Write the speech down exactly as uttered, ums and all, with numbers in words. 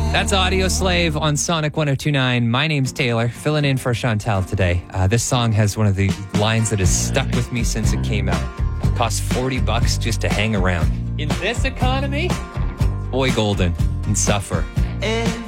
That's Audio Slave on Sonic one oh two point nine. My name's Taylor, filling in for Chantal today. Uh, this song has one of the lines that has stuck with me since it came out. It costs forty bucks just to hang around. In this economy, Boy Golden and Suffer. Every